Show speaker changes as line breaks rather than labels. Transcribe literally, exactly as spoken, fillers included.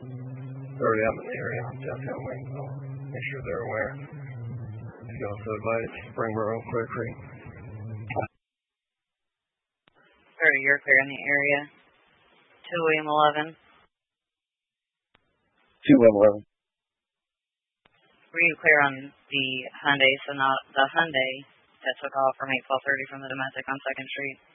Already out in the area, definitely. Make sure they're aware. You also advise Springboro, Clear Creek.
Sir, you're clear in the area. two William eleven.
two William eleven.
Were you clear on the Hyundai Sonata, the Hyundai that took off from eight twelve thirty from the domestic on second Street?